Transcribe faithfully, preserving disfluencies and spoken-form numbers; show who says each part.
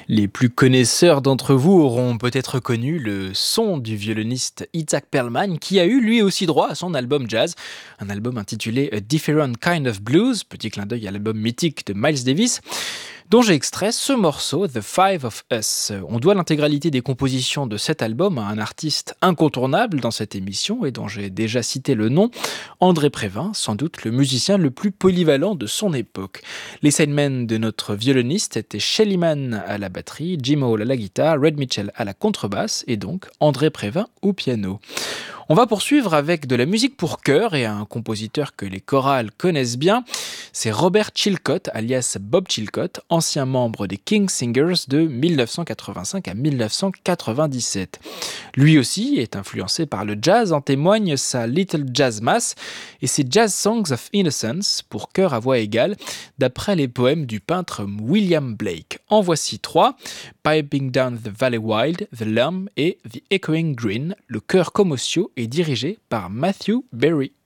Speaker 1: Les plus connaisseurs d'entre vous auront peut-être connu le son du violoniste Itzhak Perlman qui a eu lui aussi droit à son album jazz, un album intitulé A Different Kind of Blues, petit clin d'œil à l'album mythique de Miles Davis, dont j'ai extrait ce morceau, The Five of Us. On doit l'intégralité des compositions de cet album à un artiste incontournable dans cette émission et dont j'ai déjà cité le nom, André Prévin, sans doute le musicien le plus polyvalent de son époque. Les sidemen de notre violoniste étaient Shelly Manne à la batterie, Jim Hall à la guitare, Red Mitchell à la contrebasse et donc André Prévin au piano. On va poursuivre avec de la musique pour chœur et un compositeur que les chorales connaissent bien, c'est Robert Chilcott, alias Bob Chilcott, ancien membre des King Singers de dix-neuf cent quatre-vingt-cinq à dix-neuf cent quatre-vingt-dix-sept. Lui aussi est influencé par le jazz, en témoigne sa Little Jazz Mass et ses Jazz Songs of Innocence pour chœur à voix égale, d'après les poèmes du peintre William Blake. En voici trois, Piping Down the Valley Wild, The Lamb et The Echoing Green. Le chœur Commotion est dirigé par Matthew Berry.